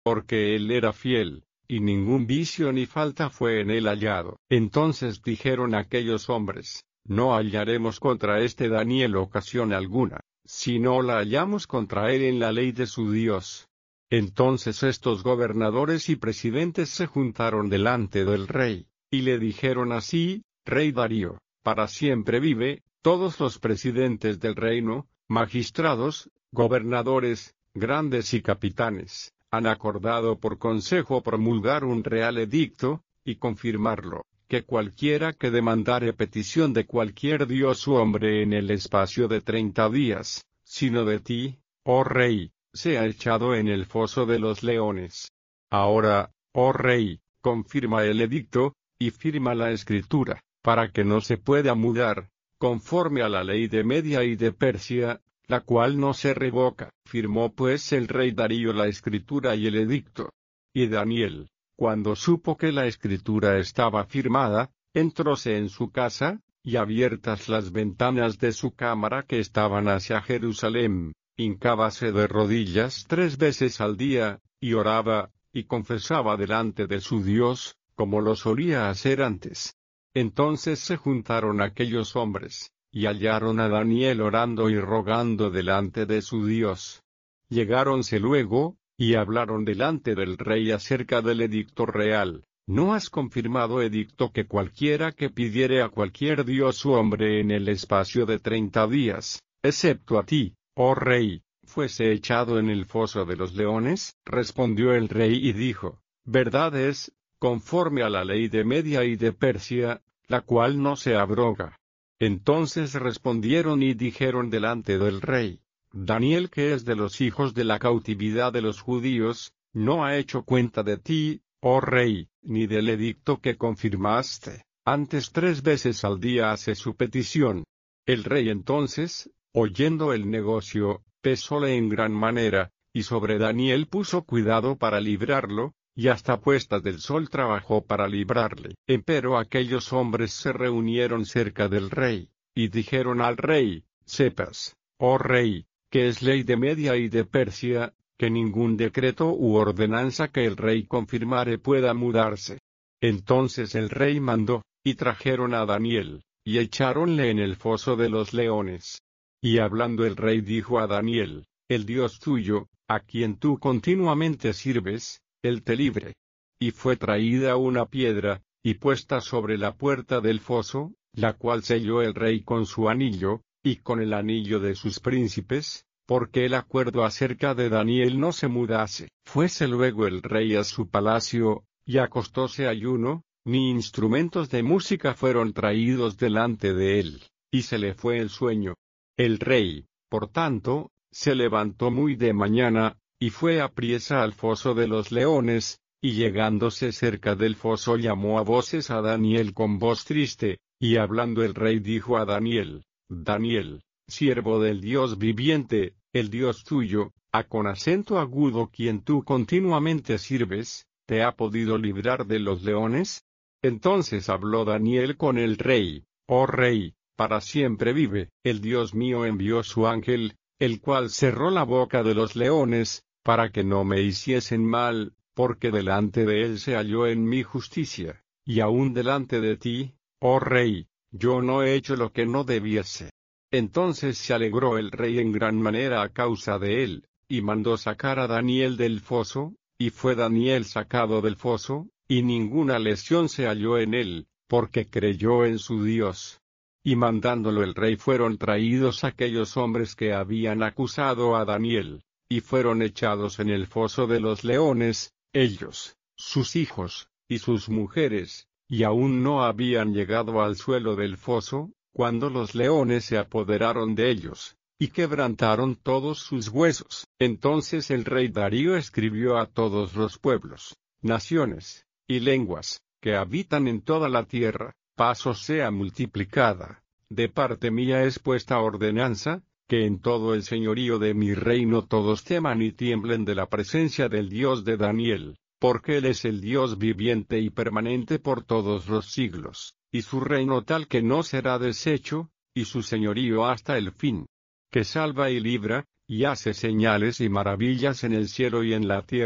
porque él era fiel, y ningún vicio ni falta fue en él hallado. Entonces dijeron aquellos hombres: no hallaremos contra este Daniel ocasión alguna, si no la hallamos contra él en la ley de su Dios. Entonces estos gobernadores y presidentes se juntaron delante del rey, y le dijeron así: Rey Darío, para siempre vive. Todos los presidentes del reino, magistrados, gobernadores, grandes y capitanes, han acordado por consejo promulgar un real edicto, y confirmarlo, que cualquiera que demandare petición de cualquier dios u hombre en el espacio de 30 días, sino de ti, oh rey, sea echado en el foso de los leones. Ahora, oh rey, confirma el edicto, y firma la escritura, para que no se pueda mudar, conforme a la ley de Media y de Persia, la cual no se revoca. Firmó pues el rey Darío la escritura y el edicto. Y Daniel, cuando supo que la escritura estaba firmada, entróse en su casa, y abiertas las ventanas de su cámara que estaban hacia Jerusalén, hincábase de rodillas 3 veces al día, y oraba, y confesaba delante de su Dios, como lo solía hacer antes. Entonces se juntaron aquellos hombres, y hallaron a Daniel orando y rogando delante de su Dios. Llegáronse luego, y hablaron delante del rey acerca del edicto real. ¿No has confirmado edicto que cualquiera que pidiere a cualquier dios u hombre en el espacio de 30 días, excepto a ti, oh rey, fuese echado en el foso de los leones? Respondió el rey y dijo: verdad es, conforme a la ley de Media y de Persia, la cual no se abroga. Entonces respondieron y dijeron delante del rey: Daniel, que es de los hijos de la cautividad de los judíos, no ha hecho cuenta de ti, oh rey, ni del edicto que confirmaste. Antes 3 veces al día hace su petición. El rey entonces, oyendo el negocio, pesóle en gran manera, y sobre Daniel puso cuidado para librarlo, y hasta puestas del sol trabajó para librarle. Empero aquellos hombres se reunieron cerca del rey, y dijeron al rey: sepas, oh rey, que es ley de Media y de Persia, que ningún decreto u ordenanza que el rey confirmare pueda mudarse. Entonces el rey mandó, y trajeron a Daniel, y echáronle en el foso de los leones. Y hablando el rey dijo a Daniel: el Dios tuyo, a quien tú continuamente sirves, él te libre. Y fue traída una piedra, y puesta sobre la puerta del foso, la cual selló el rey con su anillo, y con el anillo de sus príncipes, porque el acuerdo acerca de Daniel no se mudase. Fuese luego el rey a su palacio, y acostóse ayuno, ni instrumentos de música fueron traídos delante de él, y se le fue el sueño. El rey, por tanto, se levantó muy de mañana, y fue apriesa al foso de los leones, y llegándose cerca del foso llamó a voces a Daniel con voz triste, y hablando el rey dijo a Daniel: Daniel, siervo del Dios viviente, el Dios tuyo, con acento agudo quien tú continuamente sirves, ¿te ha podido librar de los leones? Entonces habló Daniel con el rey: oh rey, para siempre vive. El Dios mío envió su ángel, el cual cerró la boca de los leones, para que no me hiciesen mal, porque delante de él se halló en mí justicia, y aún delante de ti, oh rey, yo no he hecho lo que no debiese. Entonces se alegró el rey en gran manera a causa de él, y mandó sacar a Daniel del foso, y fue Daniel sacado del foso, y ninguna lesión se halló en él, porque creyó en su Dios. Y mandándolo el rey fueron traídos aquellos hombres que habían acusado a Daniel, y fueron echados en el foso de los leones, ellos, sus hijos, y sus mujeres, y aún no habían llegado al suelo del foso, cuando los leones se apoderaron de ellos, y quebrantaron todos sus huesos. Entonces el rey Darío escribió a todos los pueblos, naciones, y lenguas, que habitan en toda la tierra: paz os sea multiplicada. De parte mía es puesta ordenanza, que en todo el señorío de mi reino todos teman y tiemblen de la presencia del Dios de Daniel, porque él es el Dios viviente y permanente por todos los siglos, y su reino tal que no será deshecho, y su señorío hasta el fin, que salva y libra, y hace señales y maravillas en el cielo y en la tierra,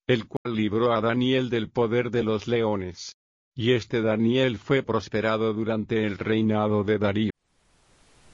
el cual libró a Daniel del poder de los leones. Y este Daniel fue prosperado durante el reinado de Darío.